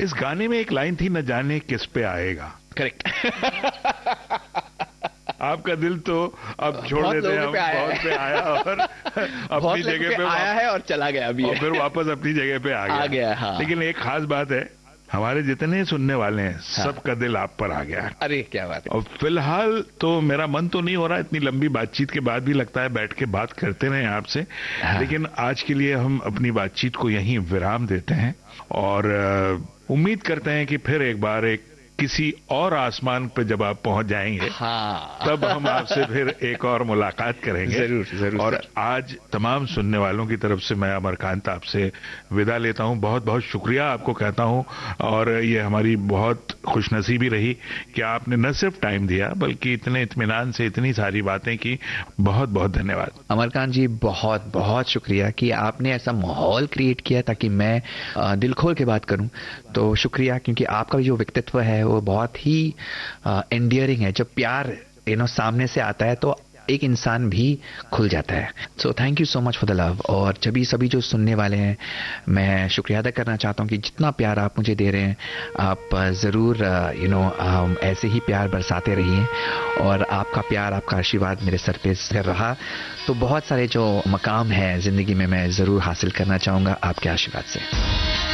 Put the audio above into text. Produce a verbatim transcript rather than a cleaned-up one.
इस गाने में एक लाइन थी, न जाने किस पे आएगा। करेक्ट। आपका दिल तो अब छोड़ देते हैं, हम बहुत पे आया और अपनी जगह पे आया है और चला गया अभी, और फिर वापस अपनी जगह पे आ गया, आ गया हाँ। लेकिन एक खास बात है, हमारे जितने सुनने वाले हैं हाँ। सबका दिल आप पर आ गया है। अरे क्या बात है। और फिलहाल तो मेरा मन तो नहीं हो रहा, इतनी लंबी बातचीत के बाद भी लगता है बैठ के बात करते रहे आपसे हाँ। लेकिन आज के लिए हम अपनी बातचीत को यहीं विराम देते हैं और उम्मीद करते हैं कि फिर एक बार एक किसी और आसमान पे जब आप पहुंच जाएंगे हाँ। तब हम आपसे फिर एक और मुलाकात करेंगे। जरूर जरूर। और आज तमाम सुनने वालों की तरफ से मैं अमरकांत आपसे विदा लेता हूं, बहुत बहुत शुक्रिया आपको कहता हूं और ये हमारी बहुत खुशनसीबी रही कि आपने न सिर्फ टाइम दिया बल्कि इतने इत्मीनान से इतनी सारी बातें की। बहुत बहुत धन्यवाद अमरकांत जी, बहुत बहुत शुक्रिया कि आपने ऐसा माहौल क्रिएट किया ताकि मैं दिल खोल के बात करूं। तो शुक्रिया, क्योंकि आपका जो व्यक्तित्व है वो बहुत ही एंडियरिंग है। जब प्यार यू नो सामने से आता है तो एक इंसान भी खुल जाता है। So thank you so much for the love. और जब सभी जो सुनने वाले हैं, मैं शुक्रिया अदा करना चाहता हूँ कि जितना प्यार आप मुझे दे रहे हैं, आप ज़रूर यू नो ऐसे ही प्यार बरसाते रहिए और आपका प्यार, आपका आशीर्वाद मेरे सर पे कर रहा तो बहुत सारे जो मकाम है ज़िंदगी में मैं ज़रूर हासिल करना चाहूँगा आपके आशीर्वाद से।